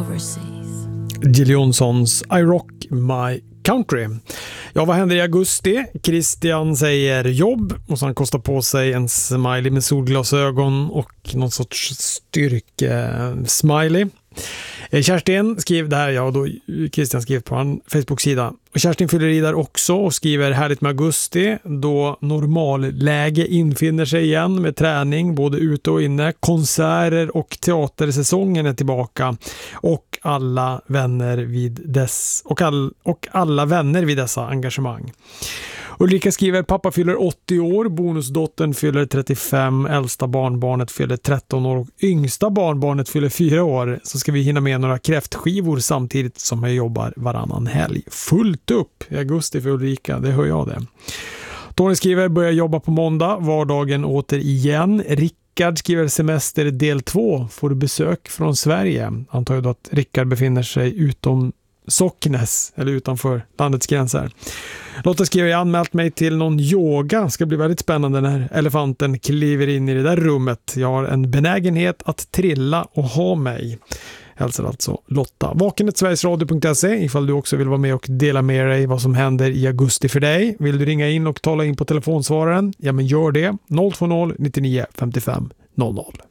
overseas. Jill Johnsons I Rock My Country. Ja, vad händer i augusti? Christian säger jobb och så han kostar på sig en smiley med solglasögon och någon sorts styrke-smiley. Kerstin skrev det här, ja då Christian skrev på en Facebook-sida. Och Kerstin fyller i där också och skriver härligt med augusti då normalläge infinner sig igen med träning både ute och inne. Konserter och teatersäsongen är tillbaka och alla vänner vid alla vänner vid dessa engagemang. Ulrika skriver pappa fyller 80 år, bonusdottern fyller 35, äldsta barnbarnet fyller 13 år och yngsta barnbarnet fyller 4 år. Så ska vi hinna med några kräftskivor samtidigt som jag jobbar varannan helg. Fullt upp i augusti för Ulrika, det hör jag det. Tony skriver börjar jobba på måndag, vardagen åter igen. Rickard skriver semester del 2, får du besök från Sverige. Antar jag då att Rickard befinner sig utom Socknes eller utanför landets gränser. Lotta skriver jag anmält mig till någon yoga. Ska bli väldigt spännande när elefanten kliver in i det där rummet. Jag har en benägenhet att trilla och ha mig. Hälsar alltså Lotta. Vakenetsverigesradio.se ifall du också vill vara med och dela med dig vad som händer i augusti för dig. Vill du ringa in och tala in på telefonsvararen? Ja men gör det. 020 99 55 00.